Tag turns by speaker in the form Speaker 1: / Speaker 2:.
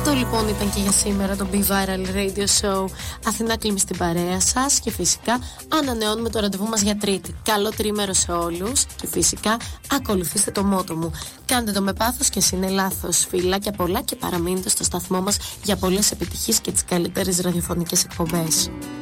Speaker 1: Αυτό λοιπόν ήταν και για σήμερα το Be Viral Radio Show. Αθηνά Κλίμη στην παρέα σας και φυσικά ανανεώνουμε το ραντεβού μας για Τρίτη. Καλό τρίμερο σε όλους και φυσικά ακολουθήστε το μότο μου. Κάντε το με πάθος και είναι λάθος. Φιλάκια πολλά και παραμείνετε στο σταθμό μας για πολλές επιτυχίες και τις καλύτερες ραδιοφωνικές εκπομπές.